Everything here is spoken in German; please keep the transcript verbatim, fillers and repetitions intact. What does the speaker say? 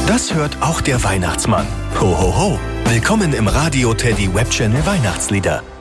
Das hört auch der Weihnachtsmann. Ho, ho, ho. Willkommen im Radio Teddy Webchannel Weihnachtslieder.